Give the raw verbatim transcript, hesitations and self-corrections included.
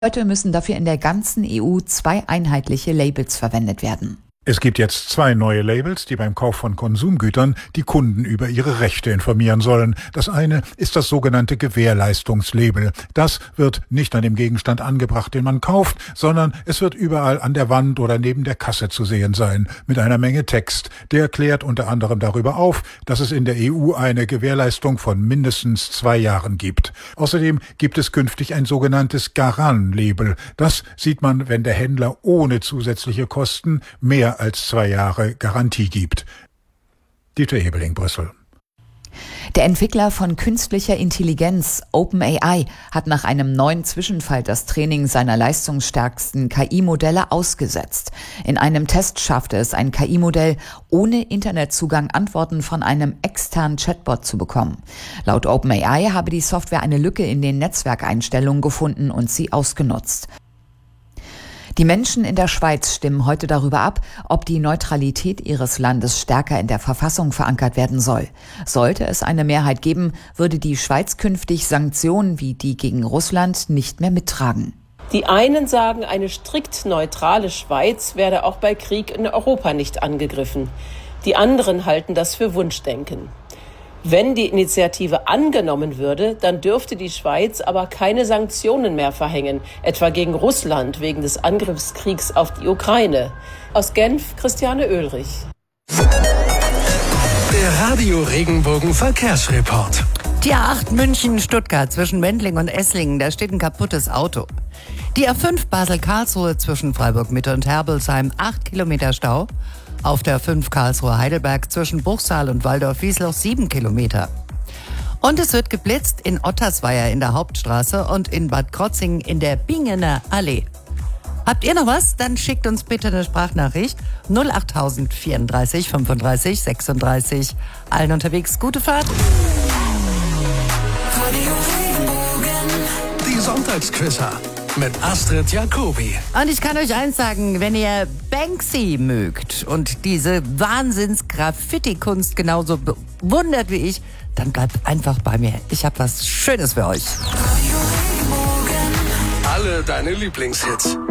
Heute müssen dafür in der ganzen E U zwei einheitliche Labels verwendet werden. Es gibt jetzt zwei neue Labels, die beim Kauf von Konsumgütern die Kunden über ihre Rechte informieren sollen. Das eine ist das sogenannte Gewährleistungslabel. Das wird nicht an dem Gegenstand angebracht, den man kauft, sondern es wird überall an der Wand oder neben der Kasse zu sehen sein, mit einer Menge Text. Der klärt unter anderem darüber auf, dass es in der E U eine Gewährleistung von mindestens zwei Jahren gibt. Außerdem gibt es künftig ein sogenanntes Garant-Label. Das sieht man, wenn der Händler ohne zusätzliche Kosten mehr als zwei Jahre Garantie gibt. Dieter Ebeling, Brüssel. Der Entwickler von künstlicher Intelligenz, OpenAI, hat nach einem neuen Zwischenfall das Training seiner leistungsstärksten K I-Modelle ausgesetzt. In einem Test schaffte es ein K I-Modell, ohne Internetzugang Antworten von einem externen Chatbot zu bekommen. Laut OpenAI habe die Software eine Lücke in den Netzwerkeinstellungen gefunden und sie ausgenutzt. Die Menschen in der Schweiz stimmen heute darüber ab, ob die Neutralität ihres Landes stärker in der Verfassung verankert werden soll. Sollte es eine Mehrheit geben, würde die Schweiz künftig Sanktionen wie die gegen Russland nicht mehr mittragen. Die einen sagen, eine strikt neutrale Schweiz werde auch bei Krieg in Europa nicht angegriffen. Die anderen halten das für Wunschdenken. Wenn die Initiative angenommen würde, dann dürfte die Schweiz aber keine Sanktionen mehr verhängen, etwa gegen Russland wegen des Angriffskriegs auf die Ukraine. Aus Genf, Christiane Oehlrich. Der Radio Regenbogen Verkehrsreport. Die A acht München-Stuttgart zwischen Mendling und Esslingen, da steht ein kaputtes Auto. Die A fünf Basel-Karlsruhe zwischen Freiburg-Mitte und Herbelsheim, acht Kilometer Stau. Auf der fünf Karlsruhe-Heidelberg zwischen Bruchsal und Waldorf-Wiesloch sieben Kilometer. Und es wird geblitzt in Ottersweier in der Hauptstraße und in Bad Krotzingen in der Bingener Allee. Habt ihr noch was? Dann schickt uns bitte eine Sprachnachricht null acht null vierunddreißig fünfunddreißig sechsunddreißig. Allen unterwegs gute Fahrt. Die Sonntagsquizzer mit Astrid Jacobi. Und ich kann euch eins sagen, wenn ihr Banksy mögt und diese Wahnsinns-Graffiti-Kunst genauso bewundert wie ich, dann bleibt einfach bei mir. Ich habe was Schönes für euch. Alle deine Lieblingshits.